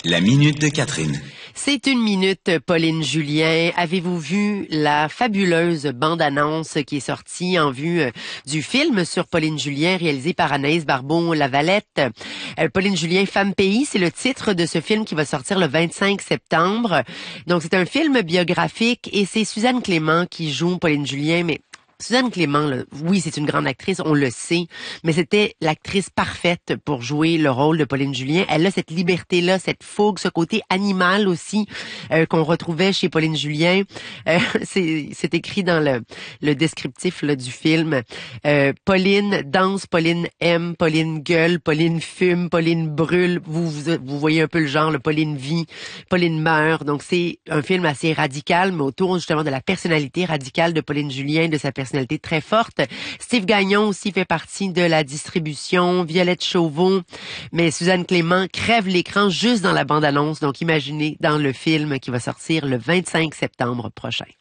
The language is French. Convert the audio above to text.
La minute de Catherine. C'est une minute, Pauline Julien. Avez-vous vu la fabuleuse bande-annonce qui est sortie en vue du film sur Pauline Julien, réalisé par Anaïs Barbeau-Lavalette? Pauline Julien, Femme Pays, c'est le titre de ce film qui va sortir le 25 septembre. Donc, c'est un film biographique et c'est Suzanne Clément qui joue Pauline Julien, mais Suzanne Clément, là, oui, c'est une grande actrice, on le sait, mais c'était l'actrice parfaite pour jouer le rôle de Pauline Julien. Elle a cette liberté-là, cette fougue, ce côté animal aussi qu'on retrouvait chez Pauline Julien. C'est écrit dans le descriptif là, du film. Pauline danse, Pauline aime, Pauline gueule, Pauline fume, Pauline brûle. Vous voyez un peu le genre, le Pauline vit, Pauline meurt. Donc c'est un film assez radical, mais autour justement de la personnalité radicale de Pauline Julien, de sa personnalité très forte. Steve Gagnon aussi fait partie de la distribution, Violette Chauveau, mais Suzanne Clément crève l'écran juste dans la bande-annonce, donc imaginez dans le film qui va sortir le 25 septembre prochain.